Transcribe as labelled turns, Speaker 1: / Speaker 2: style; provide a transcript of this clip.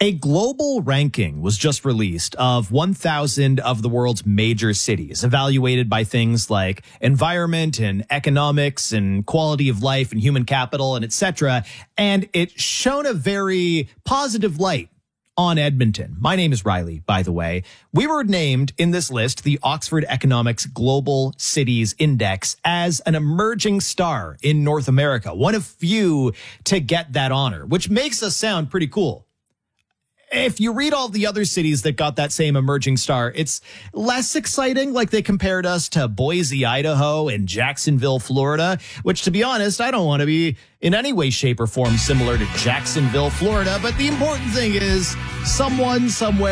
Speaker 1: A global ranking was just released of 1,000 of the world's major cities, evaluated by things like environment and economics and quality of life and human capital and et cetera. And it shone a very positive light on Edmonton. My name is Riley, by the way. We were named in this list, the Oxford Economics Global Cities Index, as an emerging star in North America, one of few to get that honor, which makes us sound pretty cool. If you read all the other cities that got that same emerging star, it's less exciting. Like they compared us to Boise, Idaho and Jacksonville, Florida, which to be honest, I don't want to be in any way, shape or form similar to Jacksonville, Florida. But the important thing is someone somewhere